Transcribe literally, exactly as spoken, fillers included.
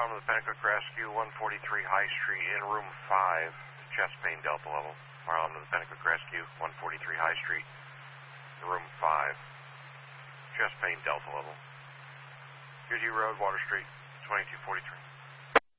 Marlon with Pennacook Rescue, one forty-three High Street in room five, chest pain delta level. Marlon with Pennacook Rescue, one forty-three High Street, room five, chest pain delta level. U G Road, Water Street, twenty-two forty-three.